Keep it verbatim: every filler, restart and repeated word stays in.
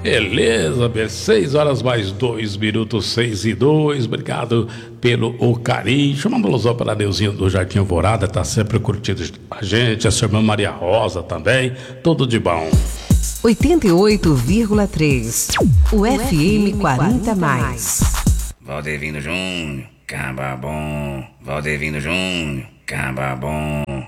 Beleza, seis horas mais dois minutos, seis e dois. Obrigado pelo o carinho. Chamando o alusão para Neuzinho do Jardim Alvorada, tá sempre curtindo a gente. A sua irmã Maria Rosa também. Tudo de bom. oitenta e oito vírgula três. O F M quarenta mais. Valdevino Júnior, caba bom. Valdevino Júnior, caba bom.